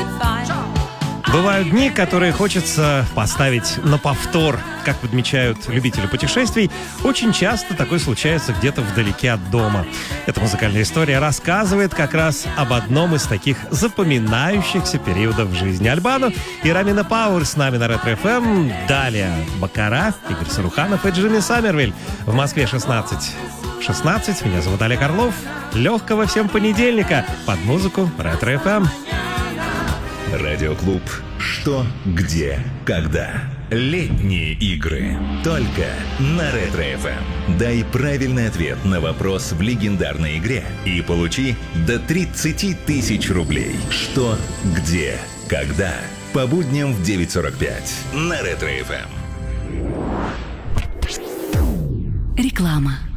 Бывают дни, которые хочется поставить на повтор. Как подмечают любители путешествий, очень часто такое случается где-то вдалеке от дома. Эта музыкальная история рассказывает как раз об одном из таких запоминающихся периодов в жизни Альбано и Ромина Пауэр с нами на Ретро ФМ. Далее Баккара, Игорь Саруханов и Джимми Саммервиль. В Москве 16:16. Меня зовут Олег Орлов. Легкого всем понедельника под музыку Ретро ФМ. Радиоклуб «Что, где, когда». Летние игры. Только на Ретро-ФМ. Дай правильный ответ на вопрос в легендарной игре и получи до 30 тысяч рублей. Что, где, когда. По будням в 9:45 на Ретро-ФМ. Реклама.